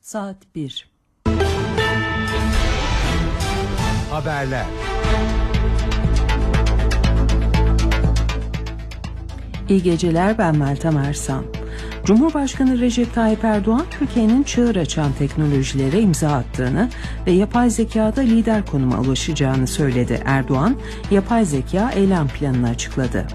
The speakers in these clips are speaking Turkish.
Saat 1. Haberler. İyi geceler, ben Meltem Ersan. Cumhurbaşkanı Recep Tayyip Erdoğan, Türkiye'nin çığır açan teknolojilere imza attığını ve yapay zekada lider konuma ulaşacağını söyledi. Erdoğan, yapay zeka eylem planını açıkladı.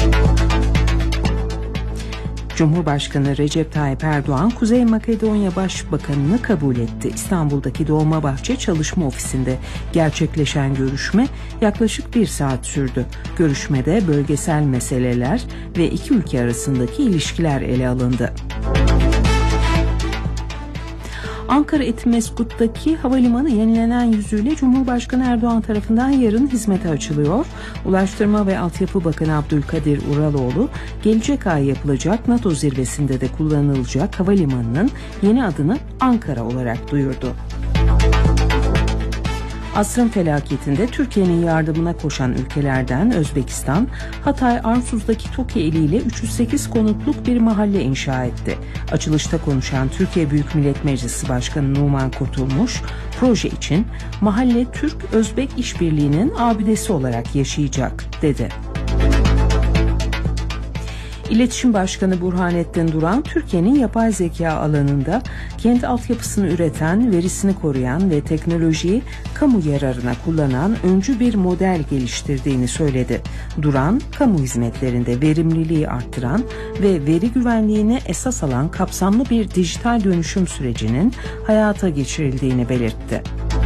Cumhurbaşkanı Recep Tayyip Erdoğan, Kuzey Makedonya Başbakanı'nı kabul etti. İstanbul'daki Dolmabahçe Çalışma Ofisi'nde gerçekleşen görüşme yaklaşık 1 saat sürdü. Görüşmede bölgesel meseleler ve iki ülke arasındaki ilişkiler ele alındı. Ankara Etimesgut'taki havalimanı yenilenen yüzüyle Cumhurbaşkanı Erdoğan tarafından yarın hizmete açılıyor. Ulaştırma ve Altyapı Bakanı Abdülkadir Uraloğlu, gelecek ay yapılacak NATO zirvesinde de kullanılacak havalimanının yeni adını Ankara olarak duyurdu. Asrın felaketinde Türkiye'nin yardımına koşan ülkelerden Özbekistan, Hatay Arsuz'daki TOKİ eliyle 308 konutluk bir mahalle inşa etti. Açılışta konuşan Türkiye Büyük Millet Meclisi Başkanı Numan Kurtulmuş, proje için mahalle Türk-Özbek işbirliğinin abidesi olarak yaşayacak, dedi. İletişim Başkanı Burhanettin Duran, Türkiye'nin yapay zeka alanında kendi altyapısını üreten, verisini koruyan ve teknolojiyi kamu yararına kullanan öncü bir model geliştirdiğini söyledi. Duran, kamu hizmetlerinde verimliliği arttıran ve veri güvenliğine esas alan kapsamlı bir dijital dönüşüm sürecinin hayata geçirildiğini belirtti.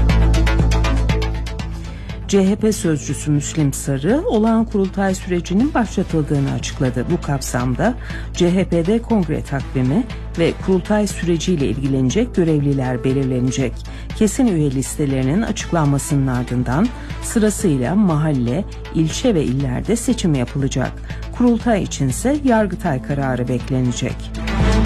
CHP sözcüsü Müslim Sarı, olağan kurultay sürecinin başlatıldığını açıkladı. Bu kapsamda CHP'de kongre takvimi ve kurultay süreciyle ilgilenecek görevliler belirlenecek. Kesin üye listelerinin açıklanmasının ardından sırasıyla mahalle, ilçe ve illerde seçim yapılacak. Kurultay içinse Yargıtay kararı beklenecek.